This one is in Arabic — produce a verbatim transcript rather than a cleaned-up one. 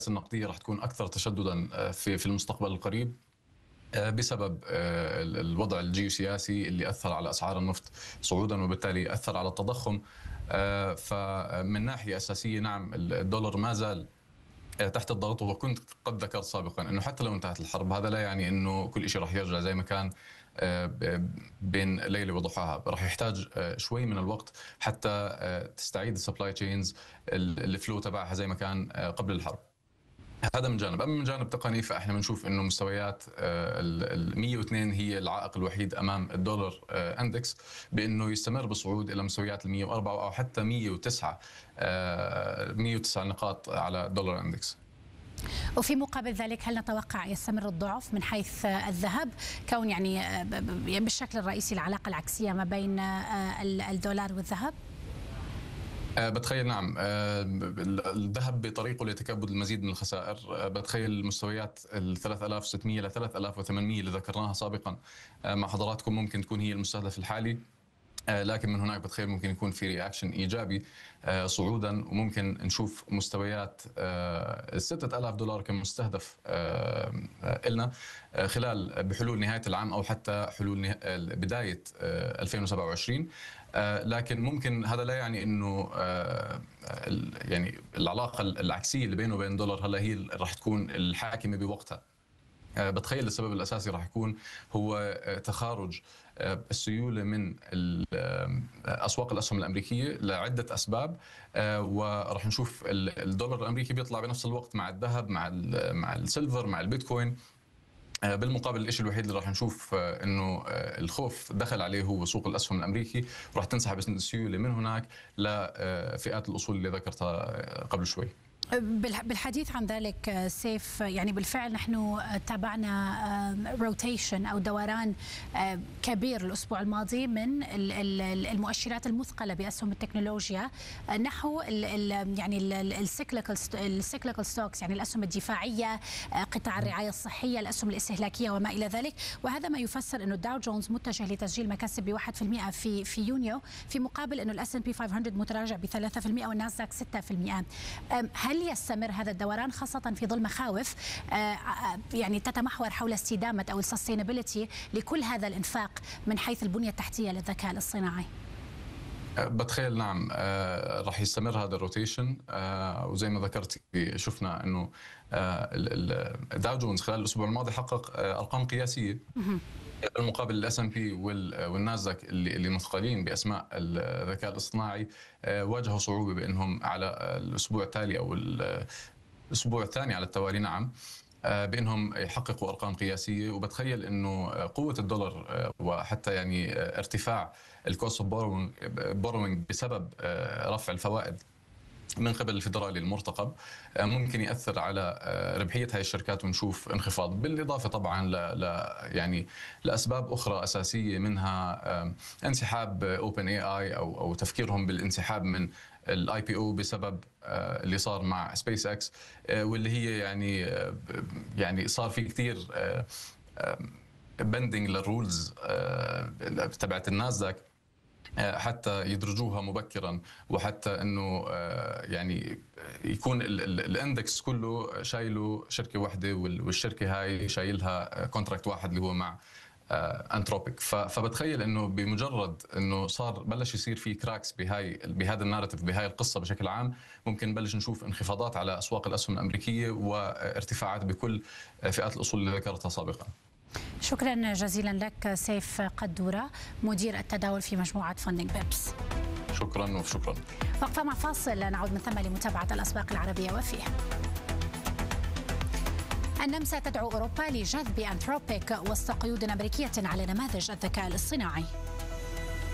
النقدية راح تكون أكثر تشددا في في المستقبل القريب بسبب الوضع الجيوسياسي اللي أثر على أسعار النفط صعودا وبالتالي أثر على التضخم. فمن ناحية أساسية نعم الدولار ما زال تحت الضغط، وكنت قد ذكرت سابقا انه حتى لو انتهت الحرب هذا لا يعني انه كل شيء راح يرجع زي ما كان بين ليله وضحاها. راح يحتاج شوي من الوقت حتى تستعيد السبلاي تشينز الفلو تبعها زي ما كان قبل الحرب. هذا من جانب. اما من جانب تقني فاحنا بنشوف انه مستويات ال مئة واثنين هي العائق الوحيد امام الدولار اندكس بانه يستمر بالصعود الى مستويات ال مئة وأربعة او حتى مئة وتسعة مئة وتسعة نقاط على الدولار اندكس. وفي مقابل ذلك هل نتوقع يستمر الضعف من حيث الذهب، كون يعني بالشكل الرئيسي العلاقه العكسيه ما بين الدولار والذهب؟ أه بتخيل نعم. أه الذهب بطريقه لتكبد المزيد من الخسائر. أه بتخيل مستويات ال ثلاثة آلاف وستمئة ل ثلاثة آلاف وثمانمئة اللي ذكرناها سابقا أه مع حضراتكم ممكن تكون هي المستهدف الحالي. أه لكن من هناك بتخيل ممكن يكون في رياكشن ايجابي أه صعودا، وممكن نشوف مستويات أه ستة آلاف دولار كمستهدف أه أه لنا أه خلال بحلول نهايه العام او حتى حلول بدايه أه ألفين وسبعة وعشرين. آه لكن ممكن هذا لا يعني انه آه يعني العلاقه العكسيه اللي بينه وبين الدولار هلا هي راح تكون الحاكمه بوقتها. آه بتخيل السبب الاساسي راح يكون هو آه تخارج آه السيوله من اسواق الاسهم الامريكيه لعده اسباب. آه وراح نشوف الدولار الامريكي بيطلع بنفس الوقت مع الذهب مع مع السيلفر مع البيتكوين. بالمقابل الشيء الوحيد اللي راح نشوف انه الخوف دخل عليه هو سوق الاسهم الامريكي، وراح تنسحب السيوله من هناك لفئات الاصول اللي ذكرتها قبل شوي. بالحديث عن ذلك سيف، يعني بالفعل نحن تابعنا روتيشن او دوران كبير الاسبوع الماضي من المؤشرات المثقله باسهم التكنولوجيا نحو يعني السيكليكال السيكليكال ستوكس، يعني الاسهم الدفاعيه، قطاع الرعايه الصحيه، الاسهم الاستهلاكيه وما الى ذلك. وهذا ما يفسر انه الداو جونز متجه لتسجيل مكاسب ب واحد بالمئة في في يونيو، في مقابل انه الاس ان بي خمسمئة متراجع ب ثلاثة بالمئة والناسداك ستة بالمئة. هل يستمر هذا الدوران خاصة في ظل مخاوف يعني تتمحور حول استدامة أو السستينابيلتي لكل هذا الإنفاق من حيث البنية التحتية للذكاء الاصطناعي؟ بتخيل نعم آه راح يستمر هذا الروتيشن. آه وزي ما ذكرت شفنا انه آه الداو جونز خلال الاسبوع الماضي حقق آه ارقام قياسيه. بالمقابل الاس ام بي والناسداك اللي اللي مثقلين باسماء الذكاء الاصطناعي آه واجهوا صعوبه بانهم على الاسبوع التالي او الاسبوع الثاني على التوالي نعم بانهم يحققوا ارقام قياسيه. وبتخيل انه قوه الدولار وحتى يعني ارتفاع الكوست اوف بوروينج بسبب رفع الفوائد من قبل الفيدرالي المرتقب ممكن ياثر على ربحيه هاي الشركات ونشوف انخفاض، بالاضافه طبعا ل يعني لاسباب اخرى اساسيه منها انسحاب اوبن اي اي او او تفكيرهم بالانسحاب من الاي بي او بسبب اللي صار مع سبيس اكس، واللي هي يعني يعني صار في كثير بندنج للرولز تبعت الناسداك حتى يدرجوها مبكرا، وحتى انه يعني يكون الاندكس كله شايله شركه واحده والشركه هاي شايلها كونتراكت واحد اللي هو مع انتروبيك. فبتخيل انه بمجرد انه صار بلش يصير في كراكس بهاي بهذا الناراتيف بهاي القصه بشكل عام، ممكن نبلش نشوف انخفاضات على اسواق الاسهم الامريكيه وارتفاعات بكل فئات الاصول اللي ذكرتها سابقا. شكرا جزيلا لك سيف قدورة، مدير التداول في مجموعة فاندنج بيبس. شكرا وشكرا. وقفة مع فاصل، نعود من ثم لمتابعة الأسواق العربية وفيها. النمسا تدعو أوروبا لجذب أنتروبيك وسط قيود أمريكية على نماذج الذكاء الاصطناعي.